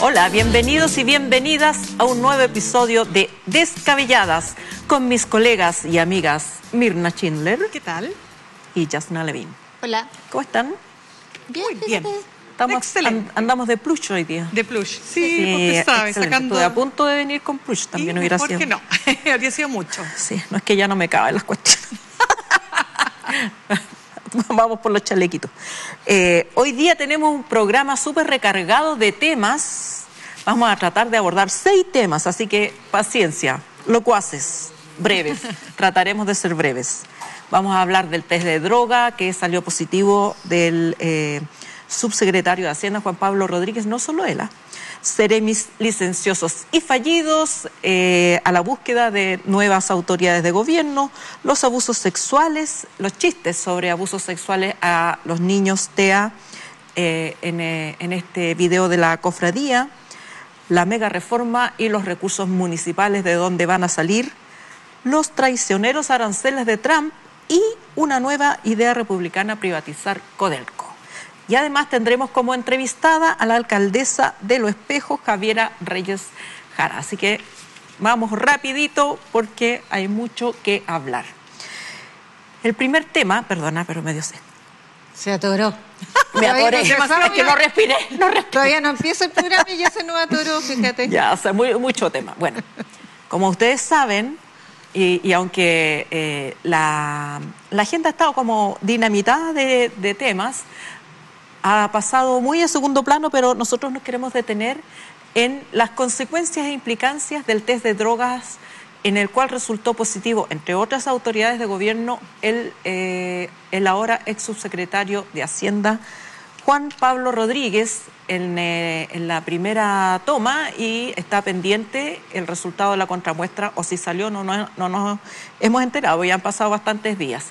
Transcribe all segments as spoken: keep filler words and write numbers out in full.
Hola, bienvenidos y bienvenidas a un nuevo episodio de Descabelladas con mis colegas y amigas Mirna Schindler. ¿Qué tal? Y Jasna Levin. Hola. ¿Cómo están? Bien, Muy bien. Estamos, Excelente. an- andamos de plush hoy día. De plush. Sí, Sí, porque sabes, excelente. sacando... Estuve a punto de venir con plush también. Y Hubiera mejor sido. que no, habría sido mucho. Sí, no es que ya no me caben las cuestiones. Vamos por los chalequitos. Eh, hoy día tenemos un programa súper recargado de temas. Vamos a tratar de abordar seis temas, así que paciencia, locuaces, breves. Trataremos de ser breves. Vamos a hablar del test de droga que salió positivo del eh, subsecretario de Hacienda, Juan Pablo Rodríguez, no solo él, ¿eh? Seremis licenciosos y fallidos, eh, a la búsqueda de nuevas autoridades de gobierno, los abusos sexuales, los chistes sobre abusos sexuales a los niños T E A eh, en, eh, en este video de la cofradía, la mega reforma y los recursos municipales de dónde van a salir, los traicioneros aranceles de Trump y una nueva idea republicana, privatizar Codelco. Y además tendremos como entrevistada a la alcaldesa de Los Espejos, Javiera Reyes Jara. Así que vamos rapidito porque hay mucho que hablar. El primer tema, perdona, pero medio sé. Se atoró. Me atoré, no es que no respiré, no respiré. Todavía no empieza el programa y ya se nos atoró, fíjate. Ya, o sea, muy, mucho tema. Bueno, como ustedes saben, y, y aunque eh, la, la agenda ha estado como dinamitada de, de temas, ha pasado muy a segundo plano, pero nosotros nos queremos detener en las consecuencias e implicancias del test de drogas en el cual resultó positivo, entre otras autoridades de gobierno, el, eh, el ahora ex subsecretario de Hacienda, Juan Pablo Rodríguez, en, eh, en la primera toma, y está pendiente el resultado de la contramuestra, o si salió, no, no, no nos hemos enterado, ya han pasado bastantes días.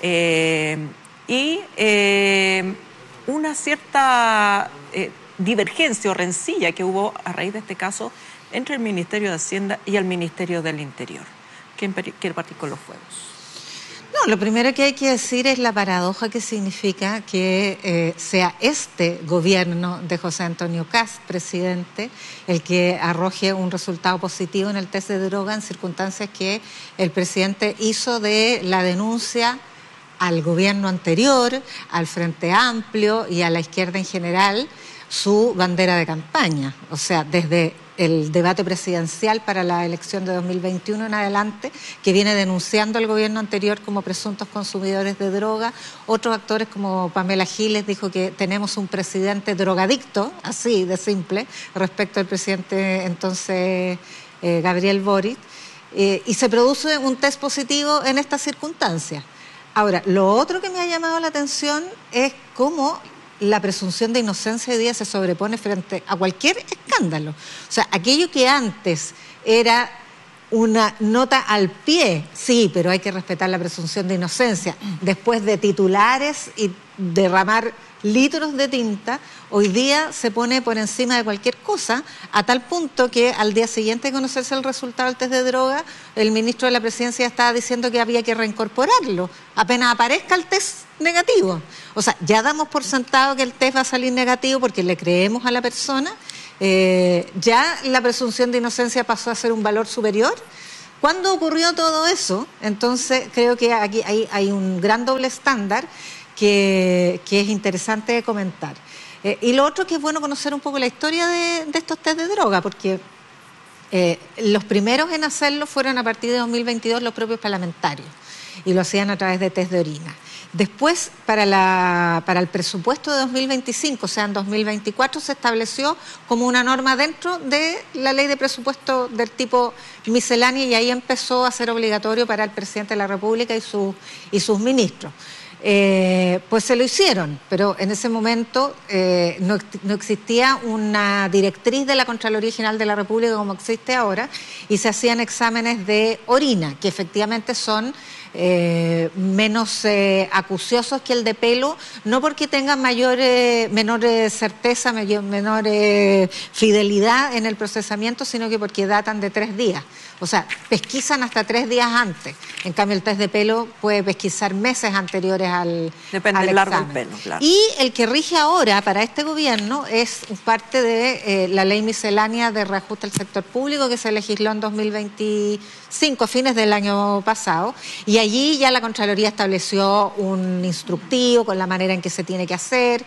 Eh, y... Eh, una cierta eh, divergencia o rencilla que hubo a raíz de este caso entre el Ministerio de Hacienda y el Ministerio del Interior. ¿Quién quiere partir con los fuegos? No, lo primero que hay que decir es la paradoja que significa que eh, sea este gobierno de José Antonio Kast, presidente, el que arroje un resultado positivo en el test de droga en circunstancias que el presidente hizo de la denuncia al gobierno anterior, al Frente Amplio y a la izquierda en general, su bandera de campaña. O sea, desde el debate presidencial para la elección de dos mil veintiuno en adelante, que viene denunciando al gobierno anterior como presuntos consumidores de droga. Otros actores como Pamela Giles dijo que tenemos un presidente drogadicto, así de simple, respecto al presidente entonces eh, Gabriel Boric, eh, y se produce un test positivo en estas circunstancias. Ahora, lo otro que me ha llamado la atención es cómo la presunción de inocencia hoy día se sobrepone frente a cualquier escándalo. O sea, aquello que antes era una nota al pie, sí, pero hay que respetar la presunción de inocencia. Después de titulares y derramar litros de tinta, hoy día se pone por encima de cualquier cosa, a tal punto que al día siguiente de conocerse el resultado del test de droga, el ministro de la Presidencia estaba diciendo que había que reincorporarlo, apenas aparezca el test negativo. O sea, ya damos por sentado que el test va a salir negativo porque le creemos a la persona, eh, ya la presunción de inocencia pasó a ser un valor superior. ¿Cuándo ocurrió todo eso? Entonces creo que aquí hay, hay un gran doble estándar Que, que es interesante de comentar. Eh, y lo otro que es bueno conocer un poco la historia de, de estos test de droga, porque eh, los primeros en hacerlo fueron a partir de dos mil veintidós los propios parlamentarios, y lo hacían a través de test de orina. Después, para, la, para el presupuesto de dos mil veinticinco, o sea, en dos mil veinticuatro, se estableció como una norma dentro de la ley de presupuesto del tipo miscelánea, y ahí empezó a ser obligatorio para el presidente de la República y, su, y sus ministros. Eh, pues se lo hicieron, pero en ese momento eh, no, no existía una directriz de la Contraloría General de la República como existe ahora, y se hacían exámenes de orina, que efectivamente son eh, menos eh, acuciosos que el de pelo, no porque tengan mayor, eh, menor eh, certeza, mayor, menor eh, fidelidad en el procesamiento, sino que porque datan de tres días. O sea, pesquisan hasta tres días antes. En cambio, el test de pelo puede pesquisar meses anteriores al Depende al del largo del examen. pelo, claro. Y el que rige ahora para este gobierno es parte de eh, la ley miscelánea de reajuste al sector público que se legisló en dos mil veinticinco, fines del año pasado, y allí ya la Contraloría estableció un instructivo con la manera en que se tiene que hacer.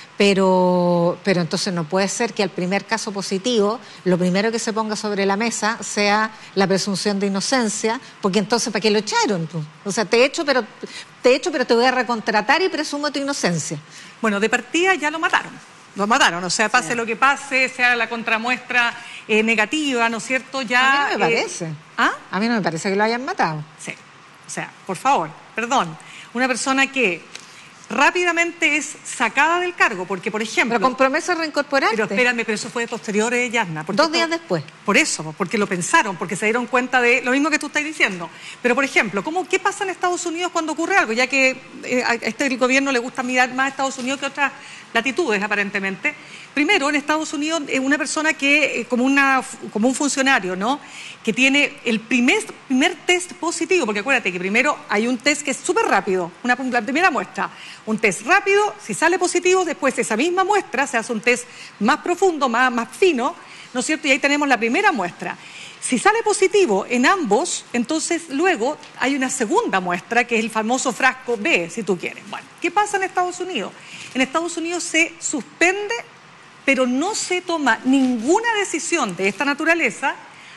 Pero, pero entonces no puede ser que al primer caso positivo lo primero que se ponga sobre la mesa sea la presunción de inocencia, porque entonces ¿para qué lo echaron? O sea, te echo, pero te echo, pero te voy a recontratar y presumo tu inocencia. Bueno, de partida ya lo mataron. Lo mataron, o sea, pase sí. lo que pase, sea la contramuestra eh, negativa, ¿no es cierto? Ya, a mí no me eh, parece. ¿Ah? A mí no me parece que lo hayan matado. Sí, o sea, por favor, perdón. Una persona que rápidamente es sacada del cargo, porque, por ejemplo... Pero con promesa de reincorporarte. Pero espérame, pero eso fue posterior, eh, Yasna. Dos días esto, después. Por eso, porque lo pensaron, porque se dieron cuenta de lo mismo que tú estás diciendo. Pero, por ejemplo, ¿cómo, ¿qué pasa en Estados Unidos cuando ocurre algo? Ya que eh, a este el gobierno le gusta mirar más a Estados Unidos que otras latitudes, aparentemente. Primero, en Estados Unidos, eh, una persona que, eh, como, una, como un funcionario, ¿no?, que tiene el primer, primer test positivo, porque acuérdate que primero hay un test que es súper rápido, una, la primera muestra, un test rápido, si sale positivo, después esa misma muestra se hace un test más profundo, más, más fino, ¿no es cierto? Y ahí tenemos la primera muestra. Si sale positivo en ambos, entonces luego hay una segunda muestra, que es el famoso frasco B, si tú quieres. Bueno, ¿qué pasa en Estados Unidos? En Estados Unidos se suspende, pero no se toma ninguna decisión de esta naturaleza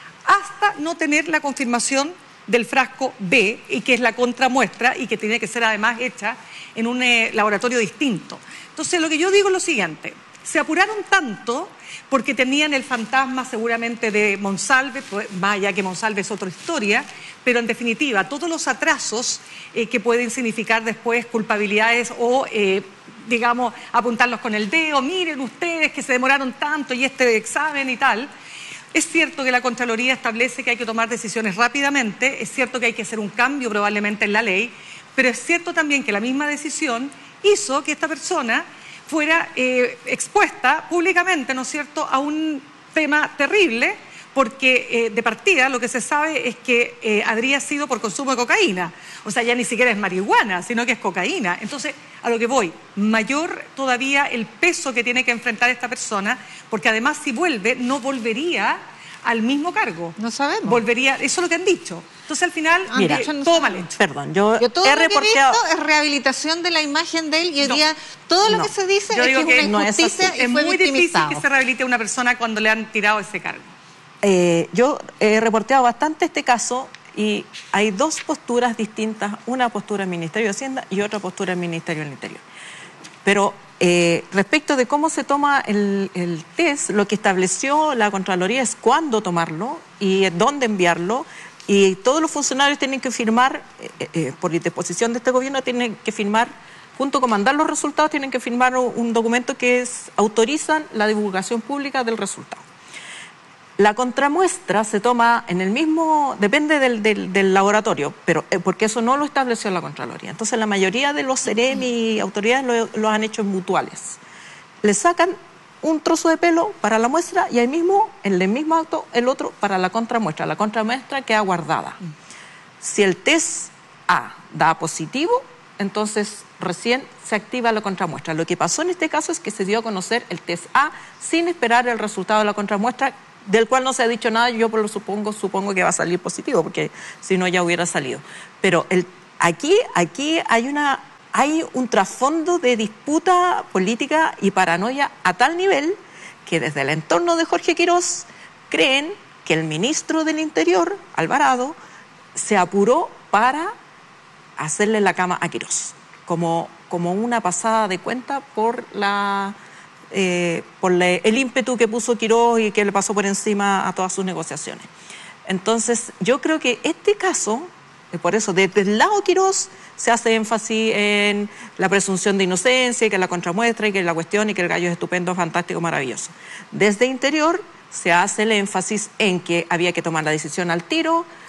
hasta no tener la confirmación del frasco B, y que es la contramuestra y que tiene que ser además hecha en un eh, laboratorio distinto. Entonces, lo que yo digo es lo siguiente: se apuraron tanto porque tenían el fantasma seguramente de Monsalve, pues, vaya que Monsalve es otra historia, pero en definitiva, todos los atrasos eh, que pueden significar después culpabilidades o, eh, digamos, apuntarlos con el dedo, miren ustedes que se demoraron tanto y este examen y tal. Es cierto que la Contraloría establece que hay que tomar decisiones rápidamente, es cierto que hay que hacer un cambio probablemente en la ley, pero es cierto también que la misma decisión hizo que esta persona fuera eh, expuesta públicamente, ¿no es cierto?, a un tema terrible, porque eh, de partida lo que se sabe es que eh, habría sido por consumo de cocaína. O sea, ya ni siquiera es marihuana, sino que es cocaína. Entonces, a lo que voy, mayor todavía el peso que tiene que enfrentar esta persona, porque además si vuelve, no volvería al mismo cargo. No sabemos. Volvería, eso es lo que han dicho. Entonces, al final, Mira, eh, no todo sabemos. mal hecho. Perdón, yo, Yo todo he lo que he reporteado... visto es rehabilitación de la imagen de él, y hoy No. día todo lo No. que se dice Yo es digo que es que una no es injusticia así. y Es fue muy difícil victimizado. que se rehabilite a una persona cuando le han tirado ese cargo. Eh, yo he reporteado bastante este caso y hay dos posturas distintas, una postura del Ministerio de Hacienda y otra postura del Ministerio del Interior. Pero eh, respecto de cómo se toma el, el test, lo que estableció la Contraloría es cuándo tomarlo y dónde enviarlo, y todos los funcionarios tienen que firmar, eh, eh, por disposición de este gobierno, tienen que firmar, junto con mandar los resultados, tienen que firmar un documento que es, autorizan la divulgación pública del resultado. La contramuestra se toma en el mismo, depende del, del, del laboratorio, pero eh, porque eso no lo estableció la Contraloría. Entonces la mayoría de los Ceremi y autoridades lo, lo han hecho en mutuales. Le sacan un trozo de pelo para la muestra y ahí mismo, en el mismo acto, el otro para la contramuestra. La contramuestra queda guardada. Si el test A da positivo, entonces recién se activa la contramuestra. Lo que pasó en este caso es que se dio a conocer el test A sin esperar el resultado de la contramuestra, del cual no se ha dicho nada. Yo por lo supongo, supongo que va a salir positivo, porque si no ya hubiera salido. Pero el, aquí, aquí hay, una, hay un trasfondo de disputa política y paranoia a tal nivel que desde el entorno de Jorge Quirós creen que el ministro del Interior, Alvarado, se apuró para hacerle la cama a Quirós, como, como una pasada de cuenta por la... Eh, por le, el ímpetu que puso Quirós y que le pasó por encima a todas sus negociaciones. Entonces, yo creo que este caso, eh, por eso, desde el lado Quirós se hace énfasis en la presunción de inocencia, y que la contramuestra, y que la cuestión, y que el gallo es estupendo, fantástico, maravilloso. Desde Interior se hace el énfasis en que había que tomar la decisión al tiro,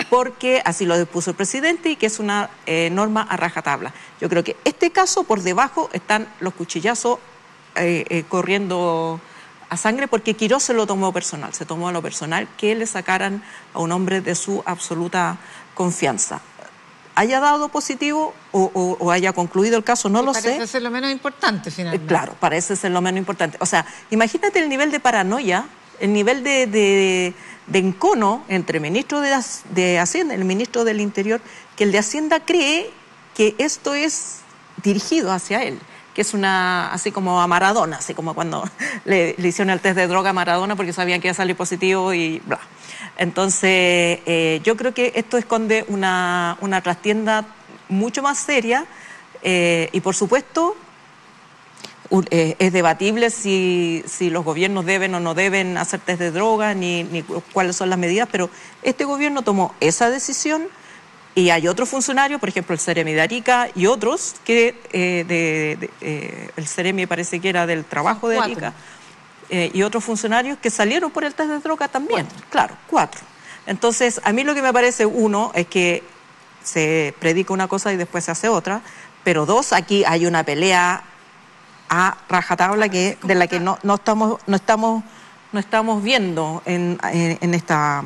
porque así lo dispuso el presidente y que es una eh, norma a rajatabla. Yo creo que este caso, por debajo, están los cuchillazos eh, eh, corriendo a sangre, porque Quirós se lo tomó personal, se tomó a lo personal que le sacaran a un hombre de su absoluta confianza. Haya dado positivo o, o, o haya concluido el caso, no y lo sé. Parece ser lo menos importante, finalmente. Eh, claro, parece ser lo menos importante. O sea, imagínate el nivel de paranoia, el nivel de, de, de encono entre el ministro de, de Hacienda y el ministro del Interior, que el de Hacienda cree que esto es dirigido hacia él, que es una, así como a Maradona, así como cuando le, le hicieron el test de droga a Maradona porque sabían que iba a salir positivo y bla. Entonces, eh, yo creo que esto esconde una, una trastienda mucho más seria eh, y, por supuesto, un, eh, es debatible si, si los gobiernos deben o no deben hacer test de droga ni, ni cuáles son las medidas, pero este gobierno tomó esa decisión. Y hay otros funcionarios, por ejemplo, el Ceremi de Arica y otros, que eh, de, de, eh, el Ceremi parece que era del trabajo de Arica, eh, y otros funcionarios que salieron por el test de droga también, cuatro. Claro, cuatro. Entonces, a mí lo que me parece, uno, es que se predica una cosa y después se hace otra, pero dos, aquí hay una pelea a rajatabla que, de la que no, no, estamos, no, estamos, no estamos viendo en, en, en esta...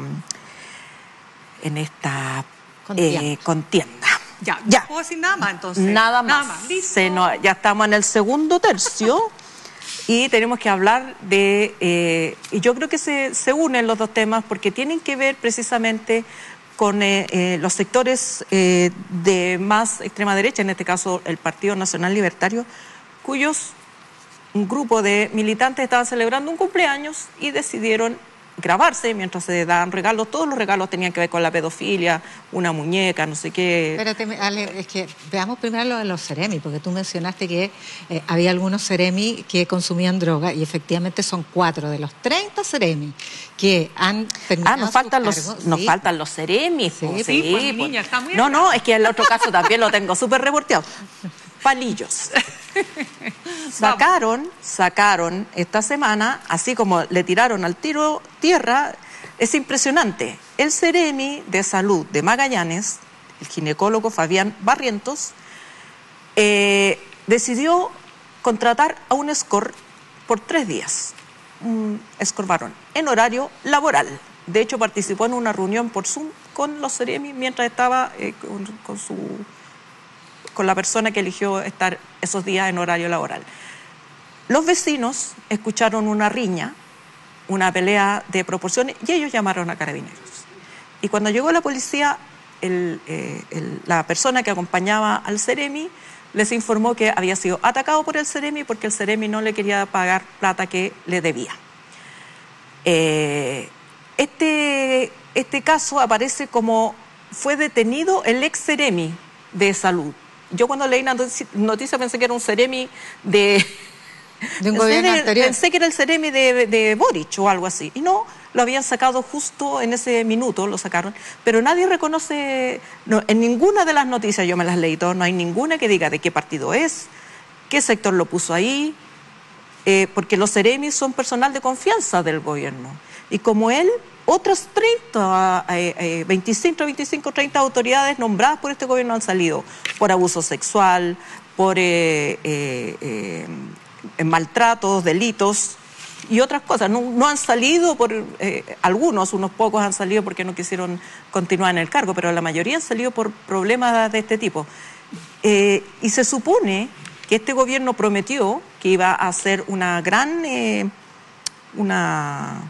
en esta Contienda. Eh, contienda. Ya, ya. No puedo decir nada más entonces. Nada más. Nada más. Se nos, ya estamos en el segundo tercio y tenemos que hablar de... Eh, y yo creo que se, se unen los dos temas porque tienen que ver precisamente con eh, eh, los sectores eh, de más extrema derecha, en este caso el Partido Nacional Libertario, cuyos un grupo de militantes estaban celebrando un cumpleaños y decidieron grabarse mientras se daban regalos. Todos los regalos tenían que ver con la pedofilia, una muñeca, no sé qué. Espérate, Ale, es que veamos primero lo de los Ceremi, porque tú mencionaste que eh, había algunos Ceremi que consumían droga y efectivamente son cuatro de los treinta Ceremi que han terminado. Ah, nos faltan los, cargos, nos sí. faltan los Ceremi. Sí, pues, sí, pues, pues, niña, está muy No, no, es que el otro caso también lo tengo súper reporteado. Palillos. Sacaron, sacaron esta semana, así como le tiraron al tiro tierra, es impresionante. El Ceremi de Salud de Magallanes, el ginecólogo Fabián Barrientos, eh, decidió contratar a un escort por tres días, un escort varón, en horario laboral. De hecho, participó en una reunión por Zoom con los Ceremi mientras estaba eh, con, con su... con la persona que eligió estar esos días en horario laboral. Los vecinos escucharon una riña, una pelea de proporciones, y ellos llamaron a Carabineros. Y cuando llegó la policía, el, eh, el, la persona que acompañaba al Ceremi les informó que había sido atacado por el Ceremi porque el Ceremi no le quería pagar plata que le debía. Eh, este, este caso aparece como fue detenido el ex Ceremi de Salud. Yo cuando leí la noticia pensé que era un Ceremi de... de un gobierno pensé, anterior. Pensé que era el Ceremi de, de Boric o algo así. Y no, lo habían sacado justo en ese minuto, lo sacaron. Pero nadie reconoce... No, en ninguna de las noticias, yo me las leí todas, no hay ninguna que diga de qué partido es, qué sector lo puso ahí, eh, porque los Ceremis son personal de confianza del gobierno. Y como él... otras treinta, eh, eh, veinticinco, veinticinco, treinta autoridades nombradas por este gobierno han salido por abuso sexual, por eh, eh, eh, maltratos, delitos y otras cosas. No, no han salido por eh, algunos, unos pocos han salido porque no quisieron continuar en el cargo, pero la mayoría han salido por problemas de este tipo. Eh, y se supone que este gobierno prometió que iba a hacer una gran... Eh, una...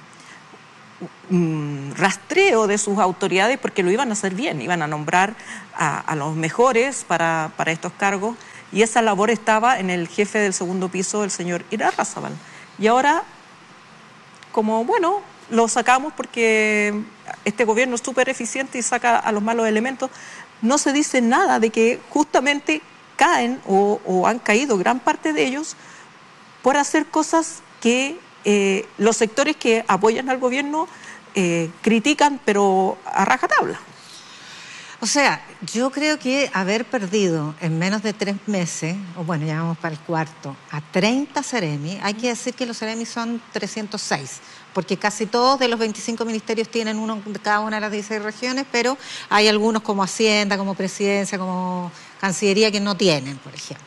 rastreo de sus autoridades porque lo iban a hacer bien, iban a nombrar a, a los mejores para, para estos cargos y esa labor estaba en el jefe del segundo piso, el señor Irarrázaval. Y ahora, como bueno, lo sacamos porque este gobierno es súper eficiente y saca a los malos elementos, no se dice nada de que justamente caen o, o han caído gran parte de ellos por hacer cosas que eh, los sectores que apoyan al gobierno Eh, critican, pero a rajatabla. O sea, yo creo que haber perdido en menos de tres meses, o bueno, ya vamos para el cuarto, a treinta Seremi, hay que decir que los Seremi son trescientos seis, porque casi todos de los veinticinco ministerios tienen uno de cada una de las dieciséis regiones, pero hay algunos como Hacienda, como Presidencia, como Cancillería que no tienen, por ejemplo.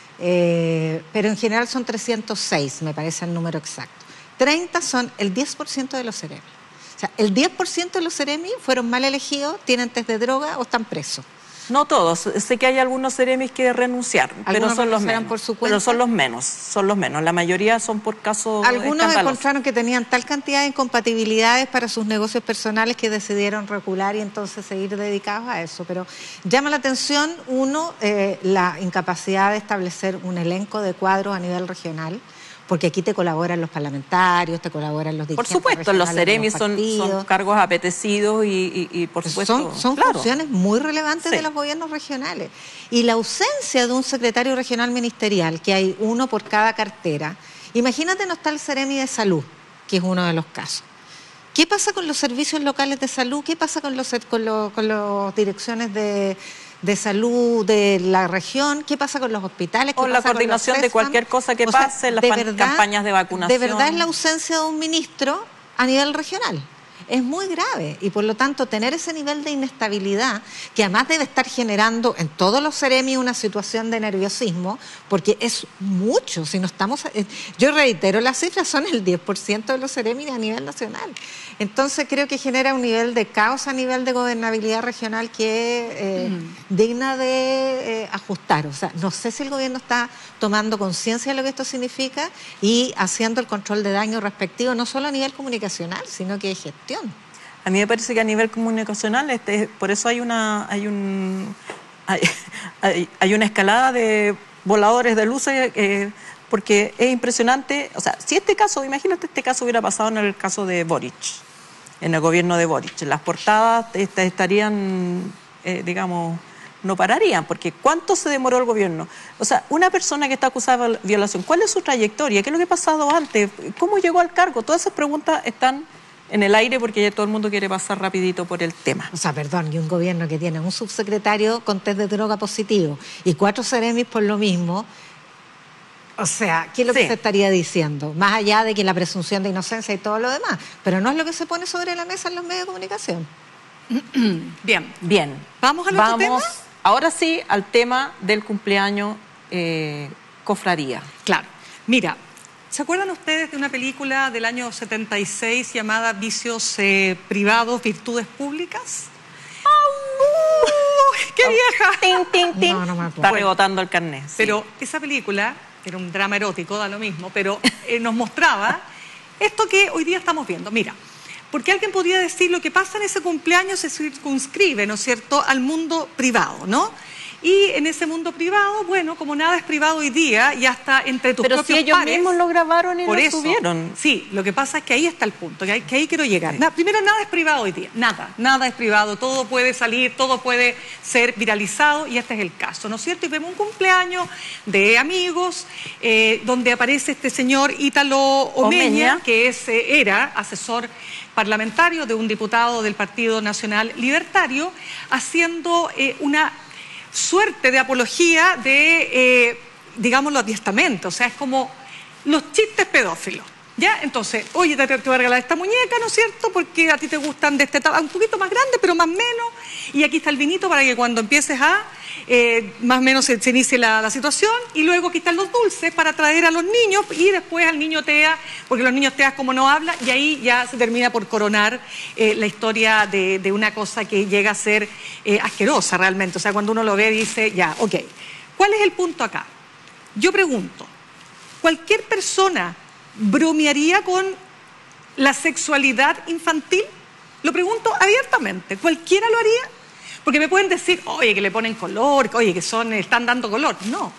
Eh, pero en general son trescientos seis, me parece el número exacto. treinta son el diez por ciento de los Seremi. O sea, el diez por ciento de los Seremi fueron mal elegidos, tienen test de droga o están presos. No todos, sé que hay algunos Seremis que renunciaron, pero son los menos. Por su cuenta. Pero son los menos, son los menos. La mayoría son por casos Algunos escandalosos. encontraron que tenían tal cantidad de incompatibilidades para sus negocios personales que decidieron recular y entonces seguir dedicados a eso. Pero llama la atención, uno, eh, la incapacidad de establecer un elenco de cuadros a nivel regional, porque aquí te colaboran los parlamentarios, te colaboran los dirigentes. Por supuesto, los Seremis son, son cargos apetecidos y, y, y por supuesto... Son, son claro. funciones muy relevantes sí. de los gobiernos regionales. Y la ausencia de un secretario regional ministerial, que hay uno por cada cartera, imagínate no está el Seremi de Salud, que es uno de los casos. ¿Qué pasa con los servicios locales de salud? ¿Qué pasa con los con los, con los direcciones de... de salud de la región? ¿Qué pasa con los hospitales? O la coordinación de cualquier cosa que o pase, sea, las verdad, campañas de vacunación. De verdad es la ausencia de un ministro a nivel regional. Es muy grave y por lo tanto tener ese nivel de inestabilidad que además debe estar generando en todos los Seremi una situación de nerviosismo porque es mucho, si no estamos... Yo reitero, las cifras son el diez por ciento de los Seremi a nivel nacional. Entonces creo que genera un nivel de caos a nivel de gobernabilidad regional que es eh, mm. digna de eh, ajustar. O sea, no sé si el gobierno está tomando conciencia de lo que esto significa y haciendo el control de daño respectivo, no solo a nivel comunicacional, sino que de gestión. A mí me parece que a nivel comunicacional, este, por eso hay una, hay un, hay, hay, hay una escalada de voladores de luces, eh, porque es impresionante. O sea, si este caso, imagínate este caso hubiera pasado en el caso de Boric, en el gobierno de Boric, las portadas este, estarían, eh, digamos, no pararían, porque ¿cuánto se demoró el gobierno? O sea, una persona que está acusada de violación, ¿cuál es su trayectoria? ¿Qué es lo que ha pasado antes? ¿Cómo llegó al cargo? Todas esas preguntas están en el aire porque ya todo el mundo quiere pasar rapidito por el tema. O sea, perdón, y un gobierno que tiene un subsecretario con test de droga positivo y cuatro Seremis por lo mismo. O sea, ¿qué es lo sí. que se estaría diciendo? Más allá de que la presunción de inocencia y todo lo demás, pero no es lo que se pone sobre la mesa en los medios de comunicación. Bien. Bien. ¿Vamos al Vamos, otro tema? Ahora sí, al tema del cumpleaños eh, cofradía. Claro. Mira, ¿se acuerdan ustedes de una película del año setenta y seis llamada Vicios eh, privados, virtudes públicas? ¡Oh! ¡Qué vieja! ¡Tin, tin, tin! No, no me acuerdo. Está rebotando el carnet. Sí. Pero esa película, era un drama erótico, da lo mismo, pero eh, nos mostraba esto que hoy día estamos viendo. Mira, porque alguien podría decir lo que pasa en ese cumpleaños se circunscribe, ¿no es cierto?, al mundo privado, ¿no? Y en ese mundo privado, bueno, como nada es privado hoy día, ya está entre tus Pero propios si ellos pares, mismos lo grabaron y por lo eso, subieron. Sí, lo que pasa es que ahí está el punto, que ahí, que ahí quiero llegar. Sí. Na, primero, nada es privado hoy día, nada, nada es privado, todo puede salir, todo puede ser viralizado y este es el caso, ¿no es cierto? Y vemos un cumpleaños de amigos eh, donde aparece este señor Ítalo Omeña, Omeña. que es, eh, era asesor parlamentario de un diputado del Partido Nacional Libertario, haciendo eh, una suerte de apología de, eh, digamos, los adiestramientos. O sea, es como los chistes pedófilos, ¿ya? Entonces, oye, te, te voy a regalar esta muñeca, ¿no es cierto? Porque a ti te gustan de este tamaño, un poquito más grande, pero más o menos. Y aquí está el vinito para que cuando empieces a, eh, más o menos se, se inicie la, la situación. Y luego aquí están los dulces para traer a los niños y después al niño TEA, porque los niños TEA como no hablan, y ahí ya se termina por coronar eh, la historia de, de una cosa que llega a ser eh, asquerosa realmente. O sea, cuando uno lo ve dice, ya, ok. ¿Cuál es el punto acá? Yo pregunto, ¿cualquier persona bromearía con la sexualidad infantil? Lo pregunto abiertamente. ¿Cualquiera lo haría? Porque me pueden decir, oye, que le ponen color, oye, que son, están dando color. No.